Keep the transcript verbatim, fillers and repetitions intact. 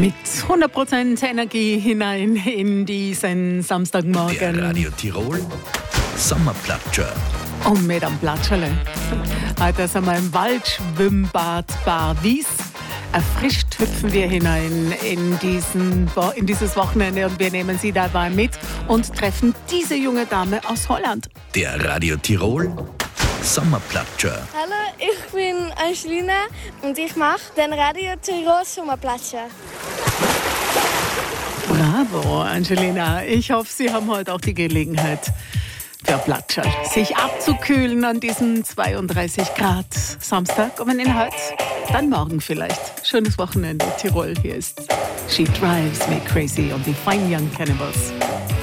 Mit hundert Prozent Energie hinein in diesen Samstagmorgen. Der Radio Tirol Sommerplatscher. Und mit am Platscherle. Heute sind wir im Waldschwimmbad Bar Wies. Erfrischt hüpfen wir hinein in, diesen, in dieses Wochenende und wir nehmen Sie dabei mit und treffen diese junge Dame aus Holland. Der Radio Tirol Sommerplatscher. Hallo, ich bin Angelina und ich mache den Radio Tirol Sommerplatscher. Bravo, Angelina. Ich hoffe, Sie haben heute auch die Gelegenheit für Platscher, sich abzukühlen an diesen zweiunddreißig Grad Samstag. Und wenn Ihnen heute, dann morgen vielleicht. Schönes Wochenende, Tirol. Hier ist She Drives Me Crazy und die Fine Young Cannibals.